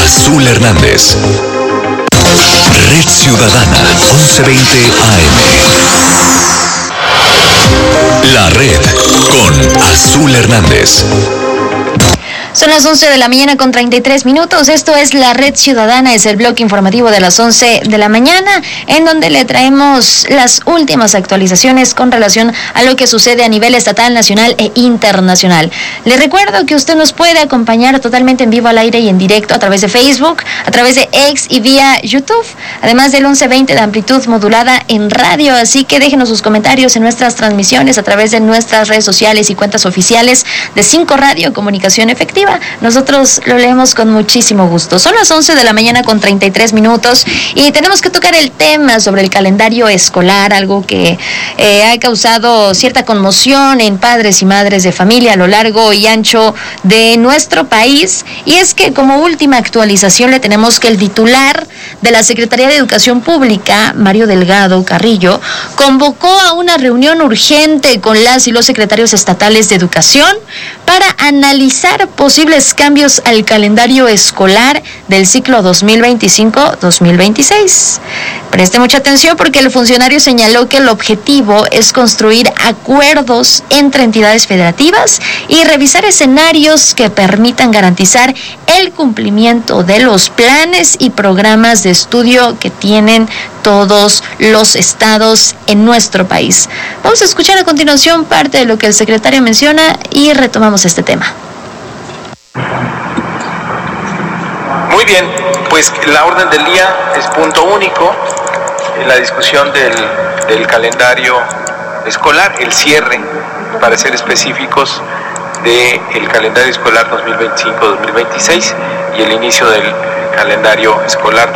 Azul Hernández. Red Ciudadana, 1120 AM. La Red con Azul Hernández. Son las 11 de la mañana con 33 minutos. Esto es La Red Ciudadana, es el bloque informativo de las 11 de la mañana, en donde le traemos las últimas actualizaciones con relación a lo que sucede a nivel estatal, nacional e internacional. Le recuerdo que usted nos puede acompañar totalmente en vivo, al aire y en directo a través de Facebook, a través de X y vía YouTube, además del 1120 de amplitud modulada en radio. Así que déjenos sus comentarios en nuestras transmisiones a través de nuestras redes sociales y cuentas oficiales de 5 Radio Comunicación Efectiva. Nosotros lo leemos con muchísimo gusto. Son las 11 de la mañana con 33 minutos y tenemos que tocar el tema sobre el calendario escolar, algo que ha causado cierta conmoción en padres y madres de familia a lo largo y ancho de nuestro país. Y es que, como última actualización, le tenemos que el titular de la Secretaría de Educación Pública, Mario Delgado Carrillo, convocó a una reunión urgente con las y los secretarios estatales de Educación para analizar posibles cambios al calendario escolar del ciclo 2025-2026. Preste mucha atención porque el funcionario señaló que el objetivo es construir acuerdos entre entidades federativas y revisar escenarios que permitan garantizar el cumplimiento de los planes y programas de estudio que tienen todos los estados en nuestro país. Vamos a escuchar a continuación parte de lo que el secretario menciona y retomamos este tema. Muy bien, pues la orden del día es punto único en la discusión del calendario escolar, el cierre, para ser específicos, del calendario escolar 2025-2026 y el inicio del calendario escolar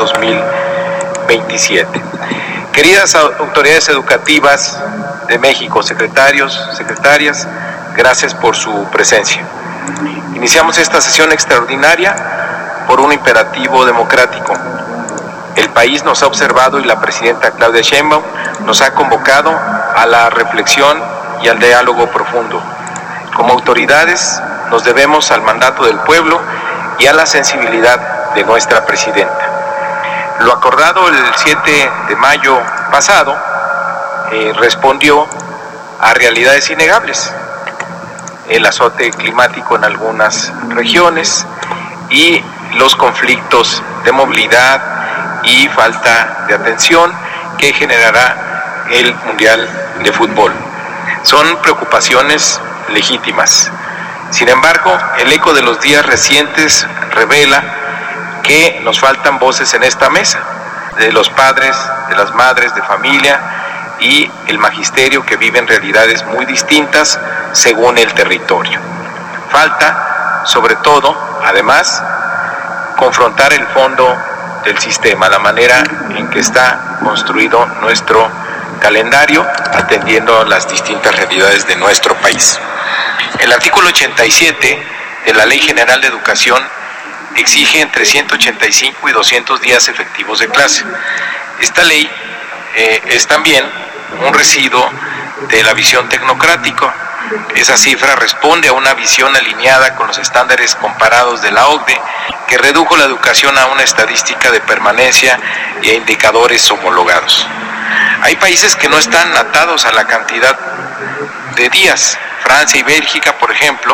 2027. Queridas autoridades educativas de México, secretarios, secretarias, gracias por su presencia. Iniciamos esta sesión extraordinaria por un imperativo democrático. El país nos ha observado y la presidenta Claudia Sheinbaum nos ha convocado a la reflexión y al diálogo profundo. Como autoridades nos debemos al mandato del pueblo y a la sensibilidad de nuestra presidenta. Lo acordado el 7 de mayo pasado respondió a realidades innegables. El azote climático en algunas regiones y los conflictos de movilidad y falta de atención que generará el Mundial de Fútbol. Son preocupaciones legítimas. Sin embargo, el eco de los días recientes revela que nos faltan voces en esta mesa, de los padres, de las madres de familia y el magisterio que viven realidades muy distintas según el territorio. Falta, sobre todo, además, confrontar el fondo del sistema, la manera en que está construido nuestro calendario, atendiendo las distintas realidades de nuestro país. El artículo 87 de la Ley General de Educación exige entre 185 y 200 días efectivos de clase. Esta ley es también un residuo de la visión tecnocrática. Esa cifra responde a una visión alineada con los estándares comparados de la OCDE, que redujo la educación a una estadística de permanencia y a indicadores homologados. Hay países que no están atados a la cantidad de días. Francia y Bélgica, por ejemplo,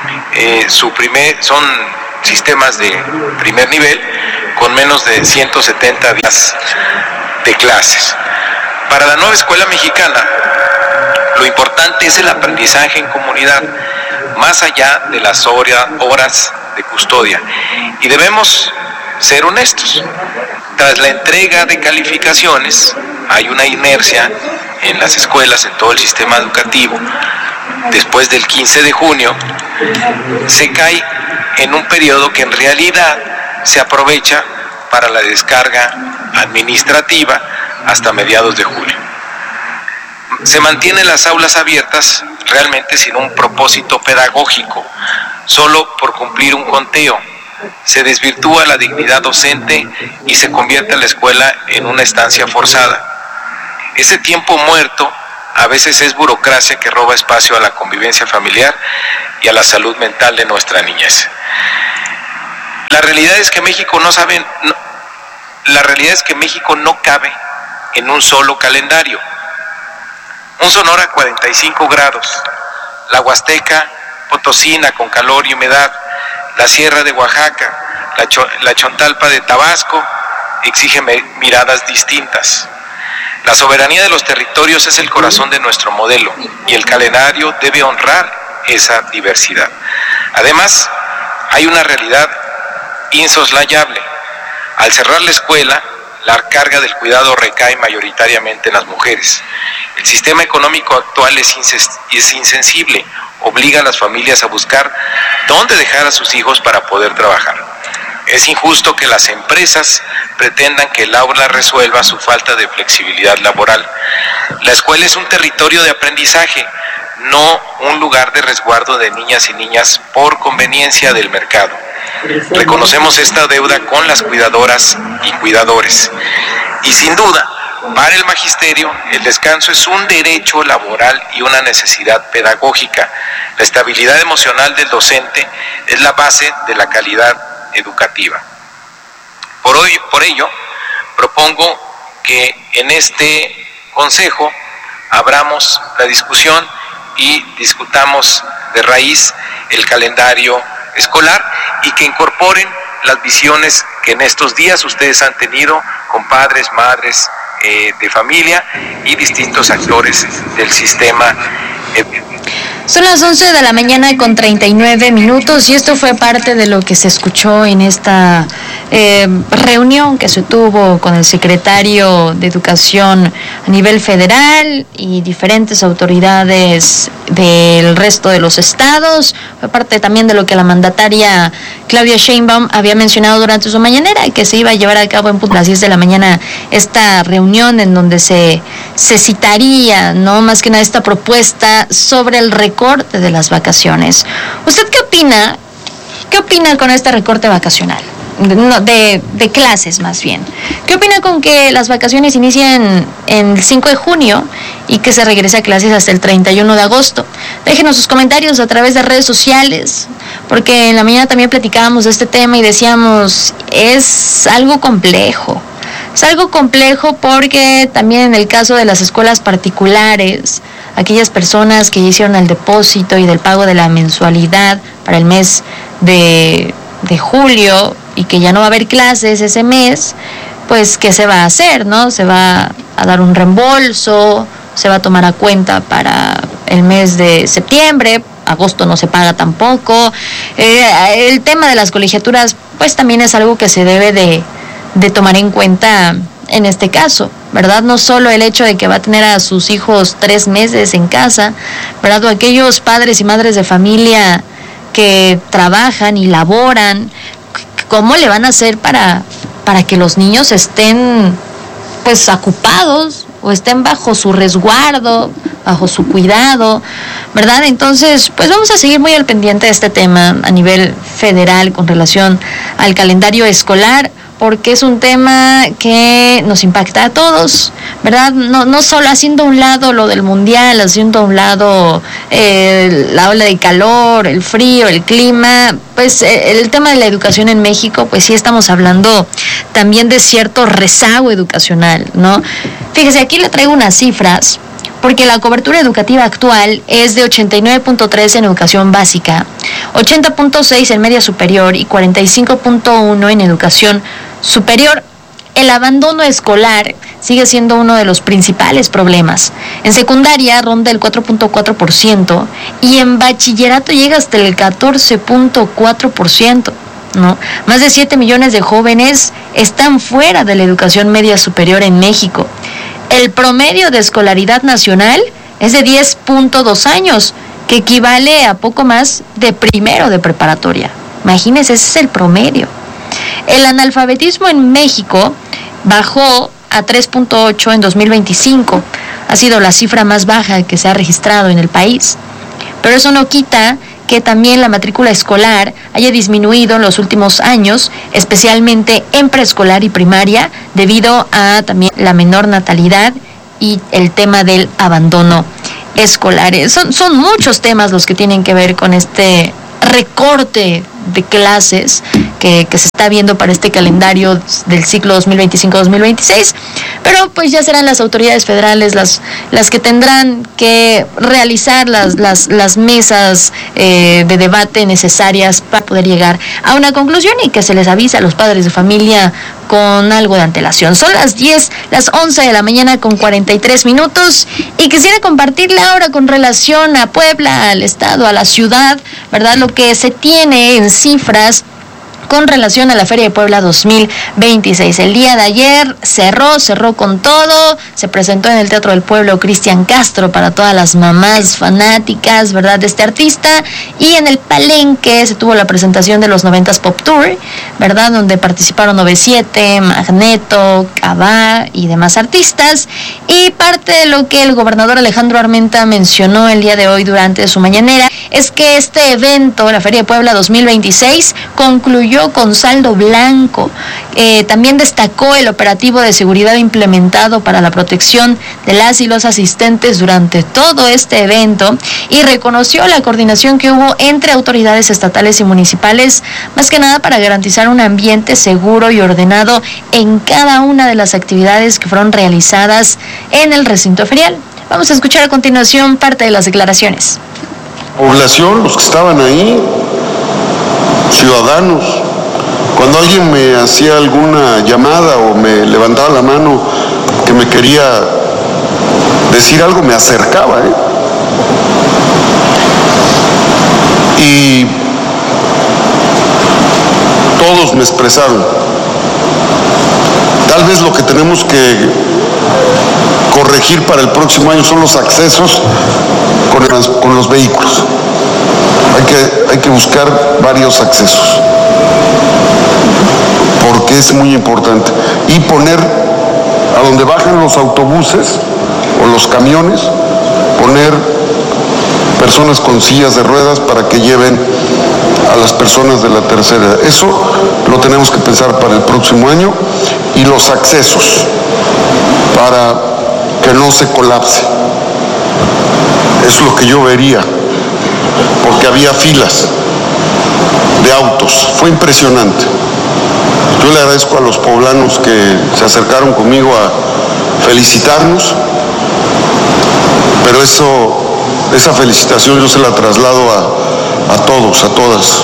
son sistemas de primer nivel con menos de 170 días de clases. Para la nueva escuela mexicana, lo importante es el aprendizaje en comunidad, más allá de las horas de custodia. Y debemos ser honestos. Tras la entrega de calificaciones, hay una inercia en las escuelas, en todo el sistema educativo. Después del 15 de junio, se cae en un periodo que en realidad se aprovecha para la descarga administrativa hasta mediados de julio. Se mantienen las aulas abiertas realmente sin un propósito pedagógico, solo por cumplir un conteo. Se desvirtúa la dignidad docente y se convierte a la escuela en una estancia forzada. Ese tiempo muerto a veces es burocracia que roba espacio a la convivencia familiar y a la salud mental de nuestra niñez. La realidad es que México no cabe en un solo calendario. Un Sonora 45 grados, la Huasteca Potosina con calor y humedad, la Sierra de Oaxaca, la Chontalpa de Tabasco exige miradas distintas. La soberanía de los territorios es el corazón de nuestro modelo y el calendario debe honrar esa diversidad. Además, hay una realidad insoslayable. Al cerrar la escuela, la carga del cuidado recae mayoritariamente en las mujeres. El sistema económico actual es insensible, obliga a las familias a buscar dónde dejar a sus hijos para poder trabajar. Es injusto que las empresas pretendan que el aula resuelva su falta de flexibilidad laboral. La escuela es un territorio de aprendizaje, no un lugar de resguardo de niñas y niñas por conveniencia del mercado. Reconocemos esta deuda con las cuidadoras y cuidadores. Y sin duda, para el magisterio, el descanso es un derecho laboral y una necesidad pedagógica. La estabilidad emocional del docente es la base de la calidad educativa. Por ello, propongo que en este consejo abramos la discusión y discutamos de raíz el calendario escolar y que incorporen las visiones que en estos días ustedes han tenido con padres, madres de familia y distintos actores del sistema. Son las 11 de la mañana con 39 minutos y esto fue parte de lo que se escuchó en esta reunión que se tuvo con el secretario de Educación a nivel federal y diferentes autoridades del resto de los estados. Fue parte también de lo que la mandataria Claudia Sheinbaum había mencionado durante su mañanera, que se iba a llevar a cabo en punto a las 10 de la mañana esta reunión en donde se citaría, ¿no?, más que nada esta propuesta sobre el recorte de las vacaciones. ¿Usted qué opina? ¿Qué opina con este recorte vacacional? De clases más bien. ¿Qué opina con que las vacaciones inicien en el 5 de junio y que se regrese a clases hasta el 31 de agosto? Déjenos sus comentarios a través de redes sociales, porque en la mañana también platicábamos de este tema y decíamos, es algo complejo. Es algo complejo porque también en el caso de las escuelas particulares, aquellas personas que hicieron el depósito y del pago de la mensualidad para el mes de julio y que ya no va a haber clases ese mes, pues ¿qué se va a hacer, no? Se va a dar un reembolso, se va a tomar a cuenta para el mes de septiembre, agosto no se paga tampoco. El tema de las colegiaturas pues también es algo que se debe de tomar en cuenta en este caso, ¿verdad? No solo el hecho de que va a tener a sus hijos 3 meses en casa, ¿verdad? O aquellos padres y madres de familia que trabajan y laboran, ¿cómo le van a hacer para que los niños estén pues ocupados o estén bajo su resguardo, bajo su cuidado, ¿verdad? Entonces, pues vamos a seguir muy al pendiente de este tema a nivel federal con relación al calendario escolar, porque es un tema que nos impacta a todos, ¿verdad? No solo haciendo a un lado lo del mundial, haciendo a un lado la ola de calor, el frío, el clima, pues el tema de la educación en México, pues sí estamos hablando también de cierto rezago educacional, ¿no? Fíjese, aquí le traigo unas cifras, porque la cobertura educativa actual es de 89.3 en educación básica, 80.6 en media superior y 45.1 en educación superior. El abandono escolar sigue siendo uno de los principales problemas. En secundaria ronda el 4.4% y en bachillerato llega hasta el 14.4%, ¿no? Más de 7 millones de jóvenes están fuera de la educación media superior en México. El promedio de escolaridad nacional es de 10.2 años, que equivale a poco más de primero de preparatoria. Imagínense, ese es el promedio. El analfabetismo en México bajó a 3.8 en 2025. Ha sido la cifra más baja que se ha registrado en el país. Pero eso no quita que también la matrícula escolar haya disminuido en los últimos años, especialmente en preescolar y primaria, debido a también la menor natalidad y el tema del abandono escolar. Son muchos temas los que tienen que ver con este recorte de clases que se está viendo para este calendario del ciclo 2025-2026, pero pues ya serán las autoridades federales las que tendrán que realizar las mesas de debate necesarias para poder llegar a una conclusión y que se les avisa a los padres de familia con algo de antelación. Son las 11 de la mañana con 43 minutos y quisiera compartirle ahora con relación a Puebla, al estado, a la ciudad, ¿verdad? Lo que se tiene en cifras con relación a la Feria de Puebla 2026. El día de ayer cerró con todo, se presentó en el Teatro del Pueblo Cristian Castro para todas las mamás fanáticas, ¿verdad?, de este artista, y en el Palenque se tuvo la presentación de los 90s Pop Tour, ¿verdad?, donde participaron 97, Magneto, Cabá y demás artistas, y parte de lo que el gobernador Alejandro Armenta mencionó el día de hoy durante su mañanera es que este evento, la Feria de Puebla 2026, concluyó con saldo blanco. También destacó el operativo de seguridad implementado para la protección de las y los asistentes durante todo este evento y reconoció la coordinación que hubo entre autoridades estatales y municipales, más que nada para garantizar un ambiente seguro y ordenado en cada una de las actividades que fueron realizadas en el recinto ferial. Vamos a escuchar a continuación parte de las declaraciones. Población, los que estaban ahí, ciudadanos, cuando alguien me hacía alguna llamada o me levantaba la mano que me quería decir algo, me acercaba, y todos me expresaron. Tal vez lo que tenemos que corregir para el próximo año son los accesos con los vehículos. Hay que buscar varios accesos, porque es muy importante. Y poner, a donde bajan los autobuses o los camiones, poner personas con sillas de ruedas para que lleven a las personas de la tercera edad. Eso lo tenemos que pensar para el próximo año. Y los accesos, para que no se colapse. Eso es lo que yo vería, porque había filas de autos. Fue impresionante. Yo le agradezco a los poblanos que se acercaron conmigo a felicitarnos, pero esa felicitación yo se la traslado a todos, a todas.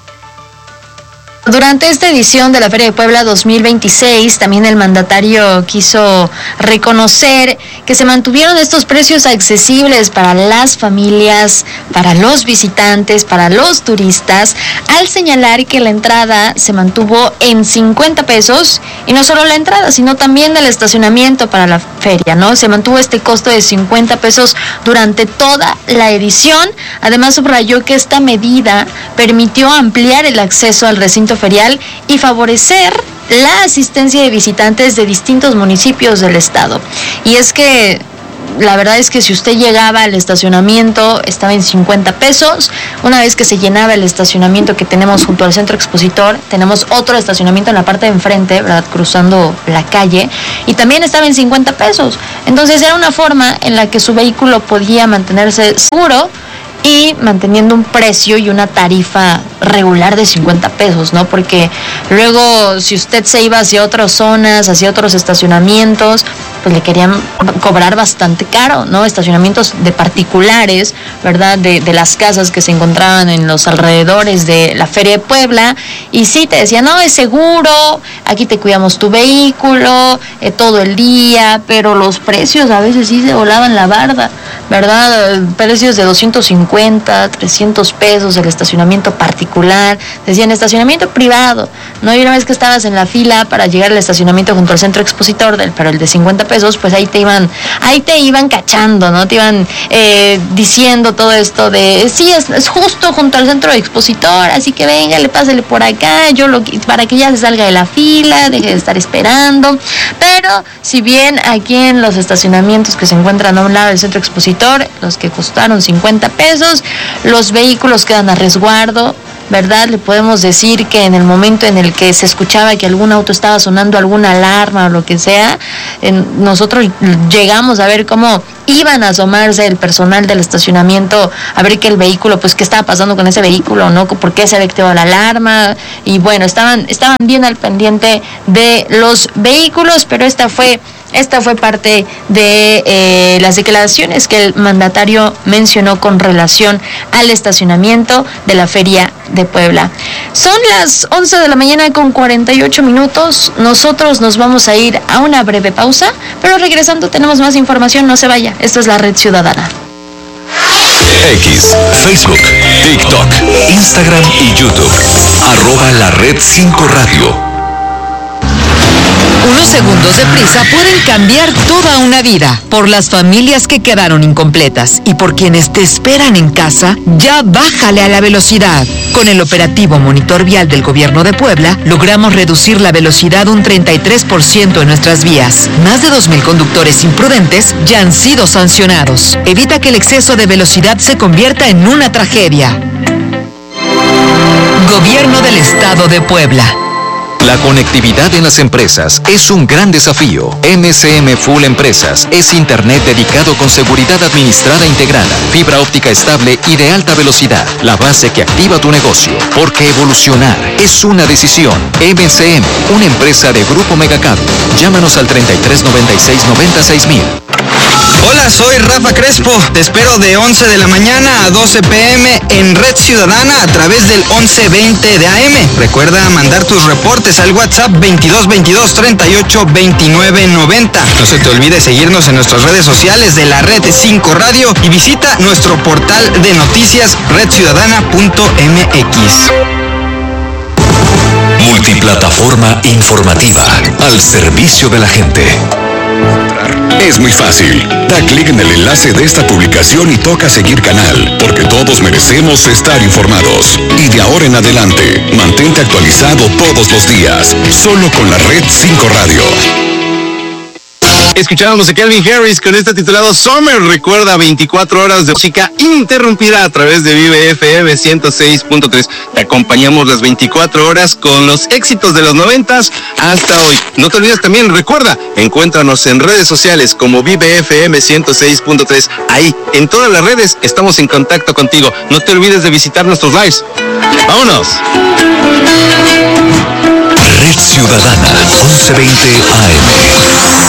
Durante esta edición de la Feria de Puebla 2026, también el mandatario quiso reconocer que se mantuvieron estos precios accesibles para las familias, para los visitantes, para los turistas, al señalar que la entrada se mantuvo en 50 pesos, y no solo la entrada, sino también el estacionamiento para la feria, ¿no? Se mantuvo este costo de 50 pesos durante toda la edición. Además, subrayó que esta medida permitió ampliar el acceso al recinto ferial y favorecer la asistencia de visitantes de distintos municipios del estado. Y es que la verdad es que si usted llegaba al estacionamiento, estaba en 50 pesos. Una vez que se llenaba el estacionamiento que tenemos junto al centro expositor, tenemos otro estacionamiento en la parte de enfrente, ¿verdad?, cruzando la calle, y también estaba en 50 pesos. Entonces era una forma en la que su vehículo podía mantenerse seguro y manteniendo un precio y una tarifa regular de 50 pesos, ¿no? Porque luego, si usted se iba hacia otras zonas, hacia otros estacionamientos, pues le querían cobrar bastante caro, ¿no? Estacionamientos de particulares, ¿verdad?, de las casas que se encontraban en los alrededores de la Feria de Puebla, y sí te decían, no, es seguro, aquí te cuidamos tu vehículo todo el día, pero los precios a veces sí se volaban la barda, ¿verdad? Precios de 250, 300 pesos el estacionamiento particular, decían estacionamiento privado, ¿no? Y una vez que estabas en la fila para llegar al estacionamiento junto al centro expositor, pero el de 50 pesos, pues ahí te iban cachando, ¿no? Te iban diciendo todo esto de, sí, es justo junto al centro expositor, así que véngale, pásale por acá, para que ya se salga de la fila, deje de estar esperando. Pero si bien aquí en los estacionamientos que se encuentran a un lado del centro expositor, los que costaron 50 pesos, los vehículos quedan a resguardo, ¿verdad? Le podemos decir que en el momento en el que se escuchaba que algún auto estaba sonando alguna alarma o lo que sea, nosotros llegamos a ver cómo iban a asomarse el personal del estacionamiento a ver que el vehículo, pues qué estaba pasando con ese vehículo, ¿no? ¿Por qué se había activado la alarma? Y bueno, estaban bien al pendiente de los vehículos, pero esta fue parte de las declaraciones que el mandatario mencionó con relación al estacionamiento de la Feria de Puebla. Son las 11 de la mañana con 48 minutos. Nosotros nos vamos a ir a una breve pausa, pero regresando tenemos más información. No se vaya. Esto es la Red Ciudadana. X, Facebook, TikTok, Instagram y YouTube. @La Red 5 Radio. Unos segundos de prisa pueden cambiar toda una vida. Por las familias que quedaron incompletas y por quienes te esperan en casa, ya bájale a la velocidad. Con el operativo Monitor Vial del Gobierno de Puebla, logramos reducir la velocidad un 33% en nuestras vías. Más de 2,000 conductores imprudentes ya han sido sancionados. Evita que el exceso de velocidad se convierta en una tragedia. Gobierno del Estado de Puebla. La conectividad en las empresas es un gran desafío. MCM Full Empresas es internet dedicado con seguridad administrada integrada, fibra óptica estable y de alta velocidad, la base que activa tu negocio. Porque evolucionar es una decisión. MCM, una empresa de Grupo Megacable. Llámanos al 3396 96000. Hola, soy Rafa Crespo. Te espero de 11 de la mañana a 12 p.m. en Red Ciudadana a través del 1120 de AM. Recuerda mandar tus reportes al WhatsApp 2222 38 29 90. No se te olvide seguirnos en nuestras redes sociales de la Red 5 Radio y visita nuestro portal de noticias redciudadana.mx. Multiplataforma informativa al servicio de la gente. Es muy fácil. Da clic en el enlace de esta publicación y toca seguir canal, porque todos merecemos estar informados. Y de ahora en adelante, mantente actualizado todos los días, solo con la Red 5 Radio. Escuchábamos a Calvin Harris con este titulado Summer. Recuerda 24 horas de música interrumpida a través de Vive FM 106.3. Te acompañamos las 24 horas con los éxitos de los 90s hasta hoy. No te olvides también, recuerda, encuéntranos en redes sociales como Vive FM 106.3. Ahí, en todas las redes, estamos en contacto contigo. No te olvides de visitar nuestros lives. ¡Vámonos! Red Ciudadana, 1120 AM.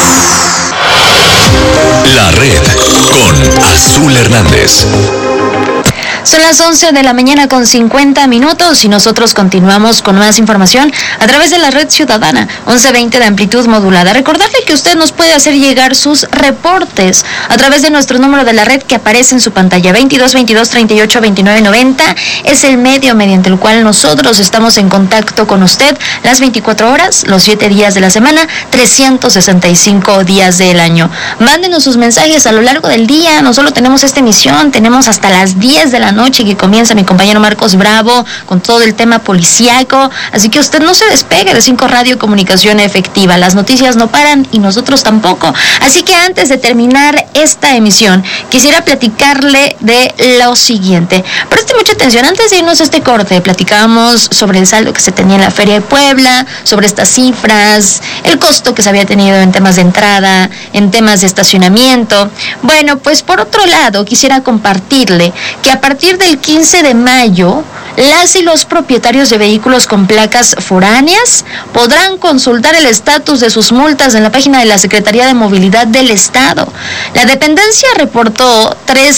La Red con Azul Hernández. Son las 11 de la mañana con 50 minutos y nosotros continuamos con más información a través de la Red Ciudadana 1120 de amplitud modulada. Recordarle que usted nos puede hacer llegar sus reportes a través de nuestro número de la red que aparece en su pantalla 2222 38 29 90. Es el medio mediante el cual nosotros estamos en contacto con usted las 24 horas, los 7 días de la semana, 365 días del año. Mándenos sus mensajes a lo largo del día. No solo tenemos esta emisión, tenemos hasta las 10 de la noche que comienza mi compañero Marcos Bravo con todo el tema policíaco, así que usted no se despegue de 5 Radio Comunicación Efectiva. Las noticias no paran y nosotros tampoco, así que antes de terminar esta emisión quisiera platicarle de lo siguiente. Preste mucha atención, antes de irnos a este corte platicábamos sobre el saldo que se tenía en la Feria de Puebla, sobre estas cifras, el costo que se había tenido en temas de entrada, en temas de estacionamiento. Bueno, pues por otro lado quisiera compartirle que a partir del 15 de mayo, las y los propietarios de vehículos con placas foráneas podrán consultar el estatus de sus multas en la página de la Secretaría de Movilidad del Estado. La dependencia reportó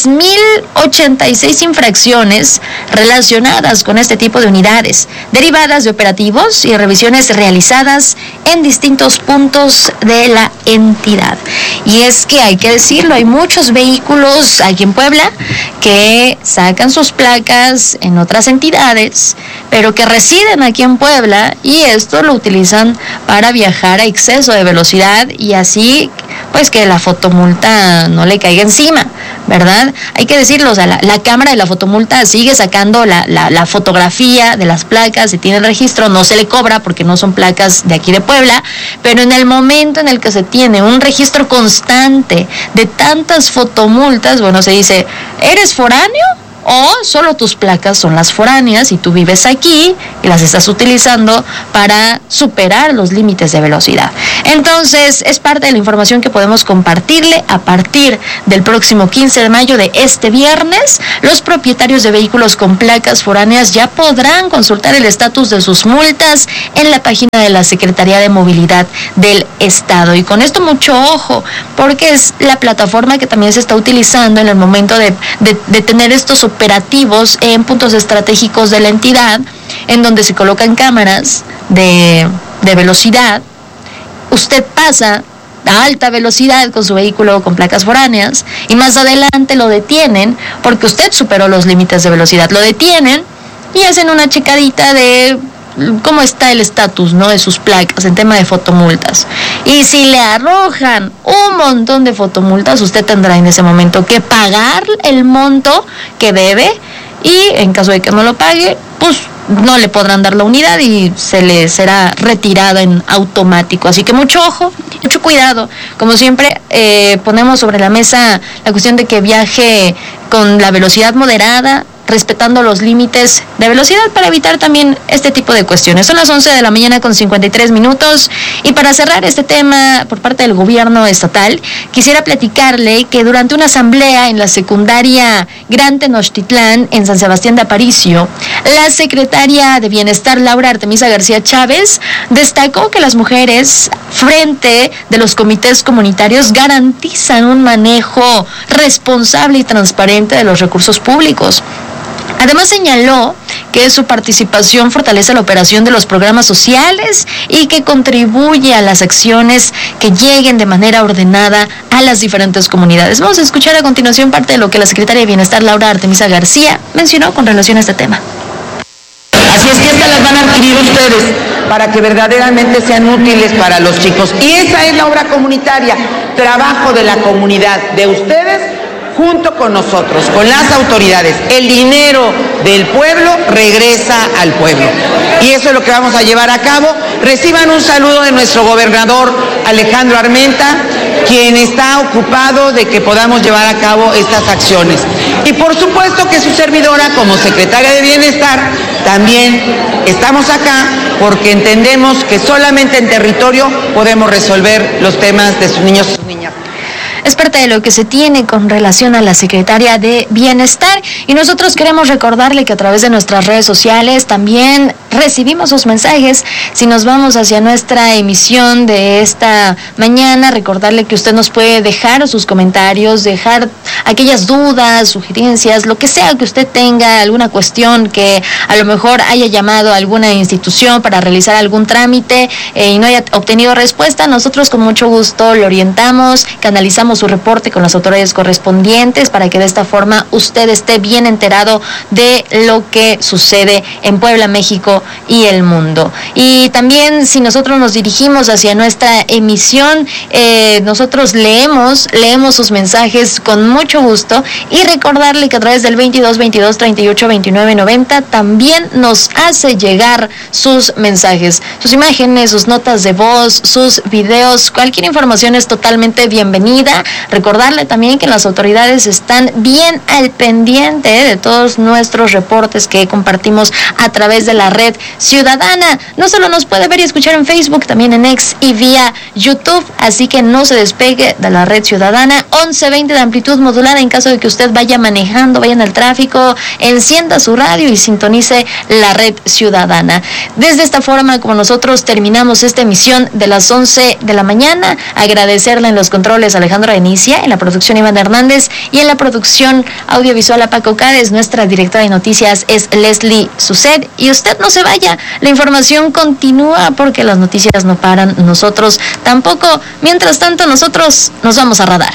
3,086 infracciones relacionadas con este tipo de unidades, derivadas de operativos y revisiones realizadas en distintos puntos de la entidad. Y es que hay que decirlo, hay muchos vehículos aquí en Puebla que sacan sus placas en otras entidades, pero que residen aquí en Puebla y esto lo utilizan para viajar a exceso de velocidad y así pues que la fotomulta no le caiga encima, ¿verdad? Hay que decirlo, o sea, la cámara de la fotomulta sigue sacando la fotografía de las placas, si tiene el registro, no se le cobra porque no son placas de aquí de Puebla, pero en el momento en el que se tiene un registro constante de tantas fotomultas, bueno, se dice, ¿eres foráneo o solo tus placas son las foráneas y tú vives aquí y las estás utilizando para superar los límites de velocidad. Entonces, es parte de la información que podemos compartirle. A partir del próximo 15 de mayo de este viernes, los propietarios de vehículos con placas foráneas ya podrán consultar el estatus de sus multas en la página de la Secretaría de Movilidad del Estado. Y con esto mucho ojo, porque es la plataforma que también se está utilizando en el momento de tener estos operativos en puntos estratégicos de la entidad, en donde se colocan cámaras de velocidad. Usted pasa a alta velocidad con su vehículo con placas foráneas y más adelante lo detienen porque usted superó los límites de velocidad. Lo detienen y hacen una checadita de cómo está el estatus, ¿no?, de sus placas en tema de fotomultas. Y si le arrojan un montón de fotomultas, usted tendrá en ese momento que pagar el monto que debe, y en caso de que no lo pague, pues no le podrán dar la unidad y se le será retirada en automático. Así que mucho ojo, mucho cuidado. Como siempre, ponemos sobre la mesa la cuestión de que viaje con la velocidad moderada, respetando los límites de velocidad para evitar también este tipo de cuestiones. Son las 11 de la mañana con 53 minutos y para cerrar este tema por parte del gobierno estatal, quisiera platicarle que durante una asamblea en la secundaria Gran Tenochtitlán en San Sebastián de Aparicio, la secretaria de Bienestar, Laura Artemisa García Chávez, destacó que las mujeres frente de los comités comunitarios garantizan un manejo responsable y transparente de los recursos públicos. Además señaló que su participación fortalece la operación de los programas sociales y que contribuye a las acciones que lleguen de manera ordenada a las diferentes comunidades. Vamos a escuchar a continuación parte de lo que la secretaria de Bienestar, Laura Artemisa García, mencionó con relación a este tema. Así es que estas las van a adquirir ustedes para que verdaderamente sean útiles para los chicos. Y esa es la obra comunitaria, trabajo de la comunidad, de ustedes junto con nosotros, con las autoridades. El dinero del pueblo regresa al pueblo. Y eso es lo que vamos a llevar a cabo. Reciban un saludo de nuestro gobernador Alejandro Armenta, quien está ocupado de que podamos llevar a cabo estas acciones. Y por supuesto que su servidora, como secretaria de Bienestar, también estamos acá porque entendemos que solamente en territorio podemos resolver los temas de sus niños y sus niñas. Es parte de lo que se tiene con relación a la Secretaria de Bienestar y nosotros queremos recordarle que a través de nuestras redes sociales también recibimos sus mensajes. Si nos vamos hacia nuestra emisión de esta mañana, recordarle que usted nos puede dejar sus comentarios, dejar aquellas dudas, sugerencias, lo que sea que usted tenga, alguna cuestión que a lo mejor haya llamado a alguna institución para realizar algún trámite y no haya obtenido respuesta. Nosotros con mucho gusto le orientamos, canalizamos su reporte con las autoridades correspondientes para que de esta forma usted esté bien enterado de lo que sucede en Puebla, México y el mundo. Y también si nosotros nos dirigimos hacia nuestra emisión, nosotros leemos sus mensajes con mucho gusto y recordarle que a través del 22 22 38 29 90 también nos hace llegar sus mensajes, sus imágenes, sus notas de voz, sus videos, cualquier información es totalmente bienvenida. Recordarle también que las autoridades están bien al pendiente de todos nuestros reportes que compartimos a través de la red ciudadana. No solo nos puede ver y escuchar en Facebook, también en X y vía YouTube, así que no se despegue de la red ciudadana. 1120 de amplitud modulada en caso de que usted vaya manejando, vaya en el tráfico, encienda su radio y sintonice la red ciudadana. Desde esta forma, como nosotros terminamos esta emisión de las 11 de la mañana, agradecerle en los controles a Alejandro Enicia, en la producción Iván Hernández y en la producción audiovisual a Paco Cáez. Nuestra directora de noticias es Leslie Suced y usted no se vaya, la información continúa porque las noticias no paran, nosotros tampoco. Mientras tanto, nosotros nos vamos a Radar.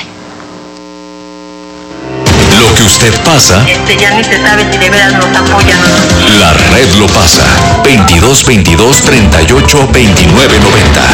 Lo que usted pasa, Ya ni se sabe si de veras nos apoyan o no. la red lo pasa. 22 22 38 29 90.